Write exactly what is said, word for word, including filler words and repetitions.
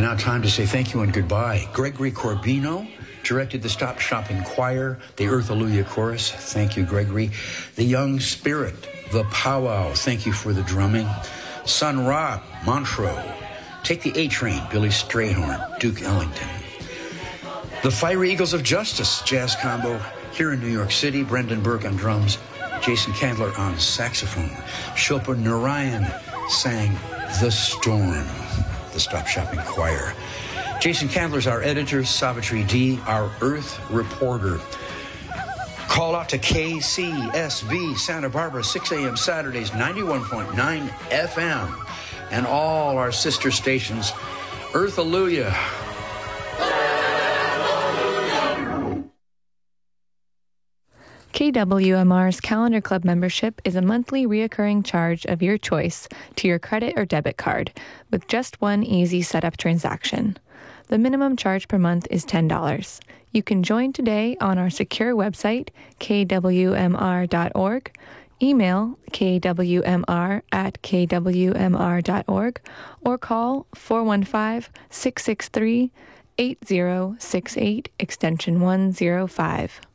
And now time to say thank you and goodbye. Gregory Corbino directed the Stop Shopping Choir, the Earth Alleluia Chorus. Thank you, Gregory. The Young Spirit, the Powwow. Thank you for the drumming. Sun Ra, Montreux. Take the A Train, Billy Strayhorn, Duke Ellington. The Fiery Eagles of Justice jazz combo here in New York City. Brendan Burke on drums, Jason Candler on saxophone. Shilpa Narayan sang The Storm, the Stop Shopping Choir. Jason Candler's our editor, Savitri D, our Earth reporter. Call out to K C S B Santa Barbara, six a.m. Saturdays, ninety-one point nine F M, and all our sister stations. Earth Alleluia. K W M R's Calendar Club membership is a monthly reoccurring charge of your choice to your credit or debit card with just one easy setup transaction. The minimum charge per month is ten dollars. You can join today on our secure website, K W M R dot org, email K W M R at K W M R dot org, or call four one five, six six three, eight zero six eight, extension one zero five.